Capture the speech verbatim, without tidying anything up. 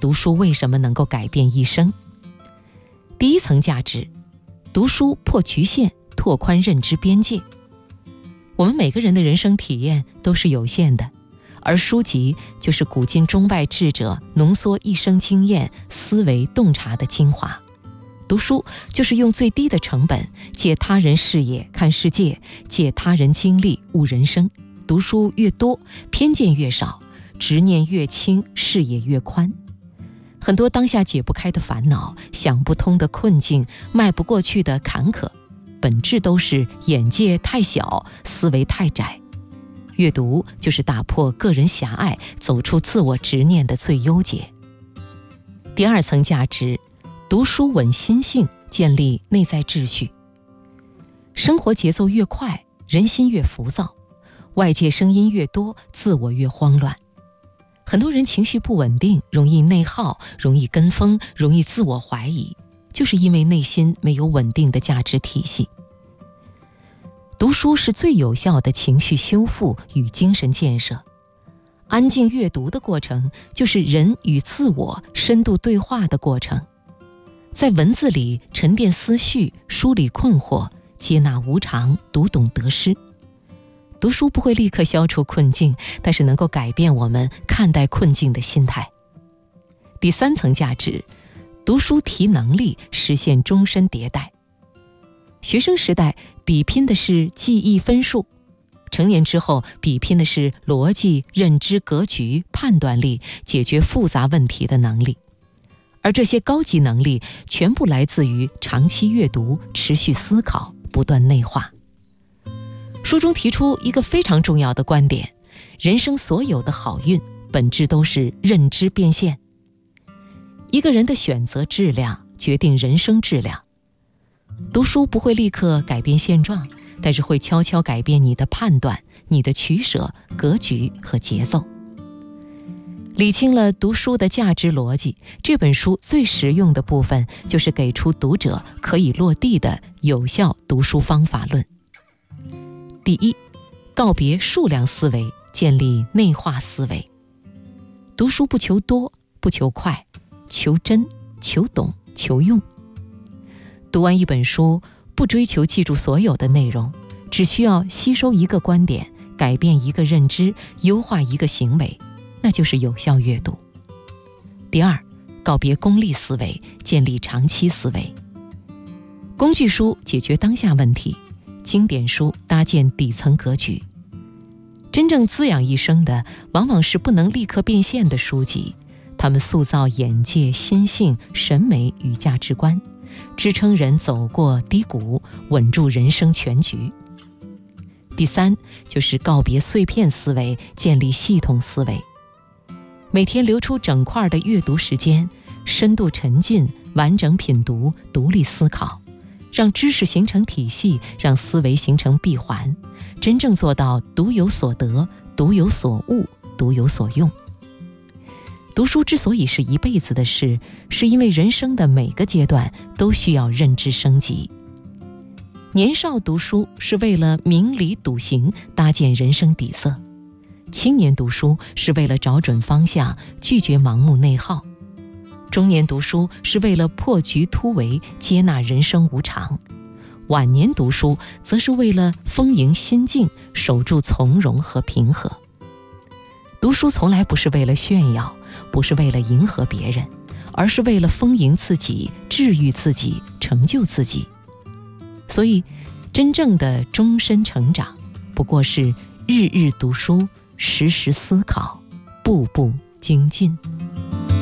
读书为什么能够改变一生。第一层价值，读书破局限，拓宽认知边界。我们每个人的人生体验都是有限的，而书籍就是古今中外智者浓缩一生经验、思维洞察的精华。读书就是用最低的成本，借他人视野看世界，借他人经历悟人生。读书越多，偏见越少，执念越轻，视野越宽。很多当下解不开的烦恼，想不通的困境，迈不过去的坎坷，本质都是眼界太小，思维太窄。阅读就是打破个人狭隘，走出自我执念的最优解。第二层价值，读书稳心性，建立内在秩序。生活节奏越快，人心越浮躁，外界声音越多，自我越慌乱。很多人情绪不稳定，容易内耗，容易跟风，容易自我怀疑，就是因为内心没有稳定的价值体系。读书是最有效的情绪修复与精神建设。安静阅读的过程，就是人与自我深度对话的过程。在文字里沉淀思绪，梳理困惑，接纳无常，读懂得失。读书不会立刻消除困境，但是能够改变我们看待困境的心态。第三层价值，读书提能力，实现终身迭代。学生时代比拼的是记忆分数，成年之后比拼的是逻辑、认知、格局、判断力，解决复杂问题的能力。而这些高级能力全部来自于长期阅读、持续思考、不断内化。书中提出一个非常重要的观点，人生所有的好运本质都是认知变现。一个人的选择质量决定人生质量。读书不会立刻改变现状，但是会悄悄改变你的判断、你的取舍、格局和节奏。理清了读书的价值逻辑，这本书最实用的部分就是给出读者可以落地的有效读书方法论。第一，告别数量思维，建立内化思维。读书不求多，不求快，求真，求懂，求用。读完一本书，不追求记住所有的内容，只需要吸收一个观点，改变一个认知，优化一个行为，那就是有效阅读。第二，告别功利思维，建立长期思维。工具书解决当下问题，经典书搭建底层格局。真正滋养一生的，往往是不能立刻变现的书籍，它们塑造眼界、心性、审美与价值观，支撑人走过低谷，稳住人生全局。第三，就是告别碎片思维，建立系统思维。每天留出整块的阅读时间，深度沉浸，完整品读，独立思考，让知识形成体系，让思维形成闭环，真正做到读有所得，读有所悟，读有所用。读书之所以是一辈子的事，是因为人生的每个阶段都需要认知升级。年少读书是为了明理笃行，搭建人生底色；青年读书是为了找准方向，拒绝盲目内耗；中年读书是为了破局突围，接纳人生无常；晚年读书则是为了丰盈心境，守住从容和平和。读书从来不是为了炫耀，不是为了迎合别人，而是为了丰盈自己，治愈自己，成就自己。所以真正的终身成长，不过是日日读书，时时思考，步步精进。